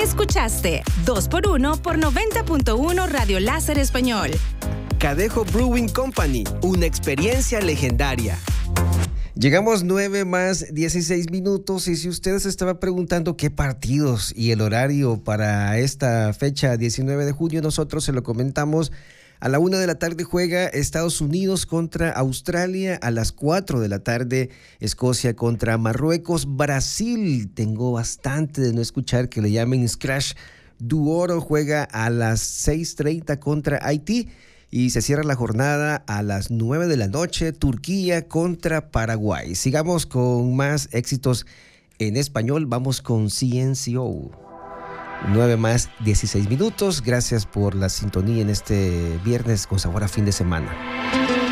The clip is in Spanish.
Escuchaste 2x1 por 90.1 Radio Láser Español. Cadejo Brewing Company, una experiencia legendaria. Llegamos 9:16 y si usted se estaba preguntando qué partidos y el horario para esta fecha 19 de junio, nosotros se lo comentamos. A la 1 de la tarde juega Estados Unidos contra Australia. A las 4 de la tarde Escocia contra Marruecos. Brasil, tengo bastante de no escuchar que le llamen Scratch Duoro, juega a las 6:30 contra Haití. Y se cierra la jornada a las 9 de la noche, Turquía contra Paraguay. Sigamos con más éxitos en español. Vamos con CNCO. 9:16. Gracias por la sintonía en este viernes con sabor a fin de semana.